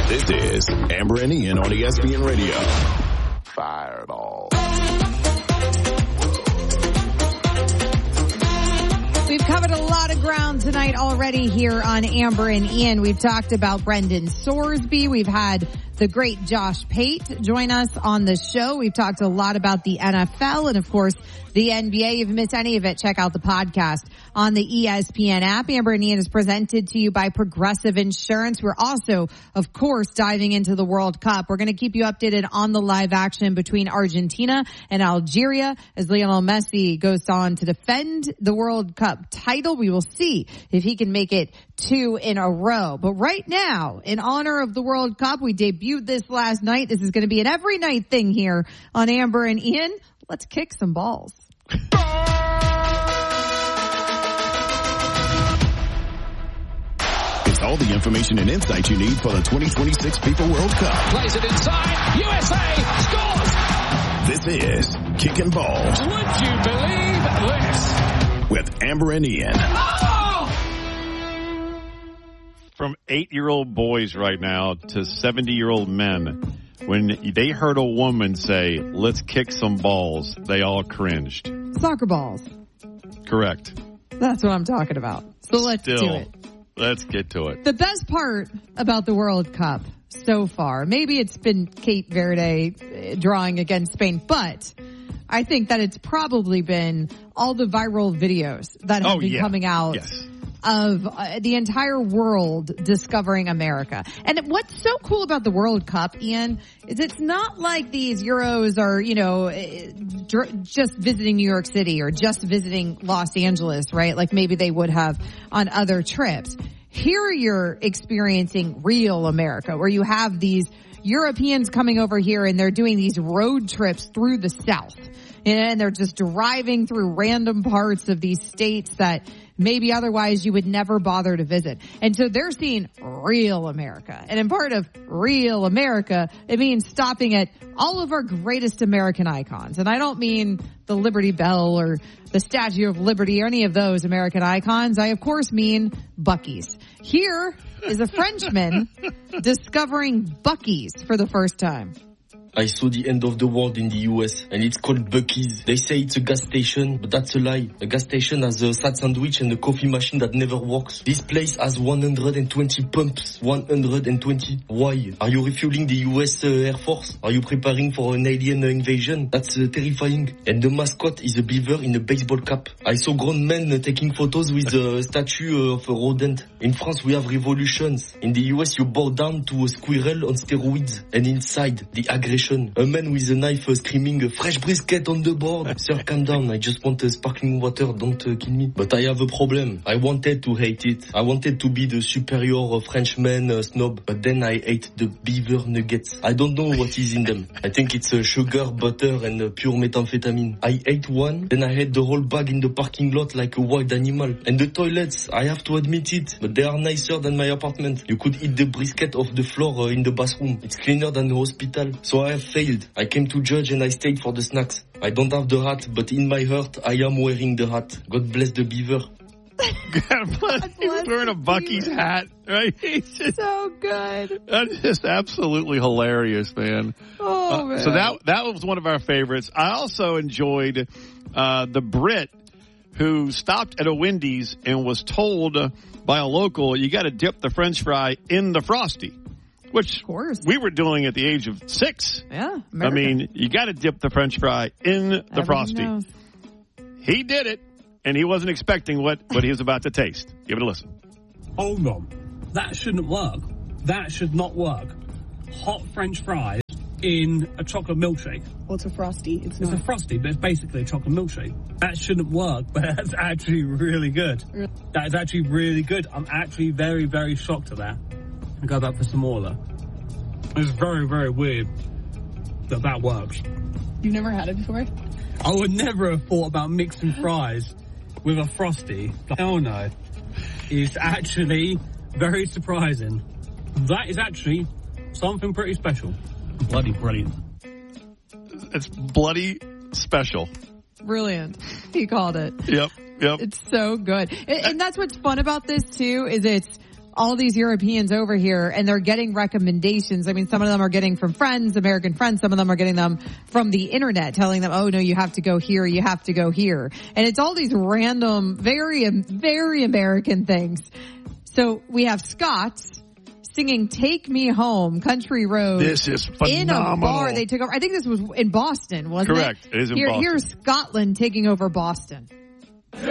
This is Amber and Ian on ESPN Radio. Fireball. We've covered a lot of ground tonight already here on Amber and Ian. We've talked about Brendan Sorsby. We've had the great Josh Pate join us on the show. We've talked a lot about the NFL and, of course, the NBA. If you missed any of it, check out the podcast on the ESPN app. Amber and Ian is presented to you by Progressive Insurance. We're also, of course, diving into the World Cup. We're going to keep you updated on the live action between Argentina and Algeria as Lionel Messi goes on to defend the World Cup title. We will see if he can make it 2 in a row. But right now, in honor of the World Cup, we debuted this last night. This is going to be an every night thing here on Amber and Ian. Let's kick some balls. It's all the information and insight you need for the 2026 FIFA World Cup. Plays it inside. USA scores. This is Kicking Balls. Would you believe this? With Amber and Ian. From 8-year-old boys right now to 70-year-old men, when they heard a woman say, "Let's kick some balls," they all cringed. Soccer balls. Correct. That's what I'm talking about. So let's do it. Let's get to it. The best part about the World Cup so far, maybe it's been Cape Verde drawing against Spain, but I think that it's probably been all the viral videos that have been coming out of the entire world discovering America. And what's so cool about the World Cup, Ian, is it's not like these Euros are, just visiting New York City or just visiting Los Angeles, right? Like maybe they would have on other trips. Here you're experiencing real America, where you have these Europeans coming over here and they're doing these road trips through the South. And they're just driving through random parts of these states that maybe otherwise you would never bother to visit. And so they're seeing real America. And in part of real America, it means stopping at all of our greatest American icons. And I don't mean the Liberty Bell or the Statue of Liberty or any of those American icons. I, of course, mean Buc-ee's. Here is a Frenchman discovering Buc-ee's for the first time. I saw the end of the world in the US, and it's called Buc-ee's. They say it's a gas station, but that's a lie. A gas station has a sad sandwich and a coffee machine that never works. This place has 120 pumps. 120. Why? Are you refueling the US Air Force? Are you preparing for an alien invasion? That's terrifying. And the mascot is a beaver in a baseball cap. I saw grown men taking photos with a statue of a rodent. In France, we have revolutions. In the US, you bow down to a squirrel on steroids. And inside, the aggression. A man with a knife screaming, "A fresh brisket on the board." Sir, calm down. I just want sparkling water. Don't kill me. But I have a problem. I wanted to hate it. I wanted to be the superior Frenchman snob. But then I ate the beaver nuggets. I don't know what is in them. I think it's sugar, butter, and pure methamphetamine. I ate one. Then I had the whole bag in the parking lot like a wild animal. And the toilets, I have to admit it, but they are nicer than my apartment. You could eat the brisket off the floor in the bathroom. It's cleaner than the hospital. So I have failed. I came to judge and I stayed for the snacks. I don't have the hat, but in my heart, I am wearing the hat. God bless the beaver. God bless. He's wearing a Buc-ee's hat, right? He's just, so good. That's just absolutely hilarious, man. Oh, man. So that was one of our favorites. I also enjoyed the Brit who stopped at a Wendy's and was told by a local, you got to dip the French fry in the Frosty. Which we were doing at the age of 6. Yeah. America. I mean, you got to dip the French fry in the Frosty. Knows. He did it, and he wasn't expecting what he was about to taste. Give it a listen. Hold on. That shouldn't work. That should not work. Hot French fries in a chocolate milkshake. Well, it's a Frosty. It's a Frosty, but it's basically a chocolate milkshake. That shouldn't work, but that's actually really good. That is actually really good. I'm actually very, very shocked at that. I go back for some more though. It's very, very weird that works. You've never had it before? I would never have thought about mixing fries with a Frosty. Hell no. It's actually very surprising. That is actually something pretty special. Bloody brilliant. It's bloody special. Brilliant. He called it. Yep. It's so good. And that's what's fun about this too, is it's all these Europeans over here and they're getting recommendations. I mean, some of them are getting from friends, American friends. Some of them are getting them from the internet telling them, oh no, you have to go here. You have to go here. And it's all these random, very, very American things. So we have Scots singing Take Me Home, Country Road. This is phenomenal. In a bar they took over. I think this was in Boston, wasn't Correct. it? It is in Boston. Here's Scotland taking over Boston.